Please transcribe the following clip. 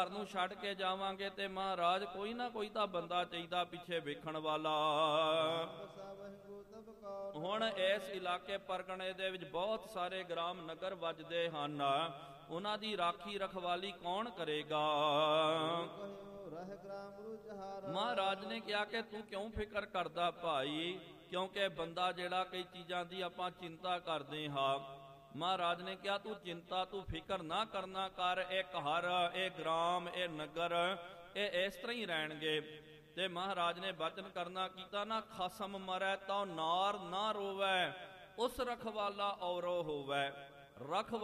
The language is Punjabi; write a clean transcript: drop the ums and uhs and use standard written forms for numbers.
ਘਰ ਨੂੰ ਛੱਡ ਕੇ ਜਾਵਾਂਗੇ ਤੇ ਮਹਾਰਾਜ ਕੋਈ ਨਾ ਕੋਈ ਤਾਂ ਬੰਦਾ ਚਾਹੀਦਾ ਪਿੱਛੇ ਵੇਖਣ ਵਾਲਾ। ਹੁਣ ਇਸ ਇਲਾਕੇ ਪਰਗਣੇ ਦੇ ਵਿੱਚ ਬਹੁਤ ਸਾਰੇ ਗ੍ਰਾਮ ਨਗਰ ਵੱਜਦੇ ਹਨ, ਉਹਨਾਂ ਦੀ ਰਾਖੀ ਰਖਵਾਲੀ ਕੌਣ ਕਰੇਗਾ? ਮਹਾਰਾਜ ਨੇ ਕਿਹਾ ਕਿ ਤੂੰ ਕਿਉਂ ਫਿਕਰ ਕਰਦਾ ਭਾਈ, ਕਿਉਂਕਿ ਬੰਦਾ ਜਿਹੜਾ ਕਈ ਚੀਜ਼ਾਂ ਦੀ ਆਪਾਂ ਚਿੰਤਾ ਕਰਦੇ ਹਾਂ। ਮਹਾਰਾਜ ਨੇ ਕਿਹਾ ਤੂੰ ਚਿੰਤਾ ਤੂੰ ਫਿਕਰ ਨਾ ਕਰਨਾ ਕਰ, ਇਹ ਘਰ ਇਹ ਗ੍ਰਾਮ ਇਹ ਨਗਰ ਇਹ ਇਸ ਤਰ੍ਹਾਂ ਹੀ ਰਹਿਣਗੇ। ਤੇ ਮਹਾਰਾਜ ਨੇ ਬਚਨ ਕਰਨਾ ਕੀਤਾ ਨਾ, ਖਸਮ ਮਰੈ ਤਾਂ ਨਾਰ ਨਾ ਰੋਵੈ, ਉਸ ਰਖਵਾਲਾ ਔਰੋ ਹੋਵੈ।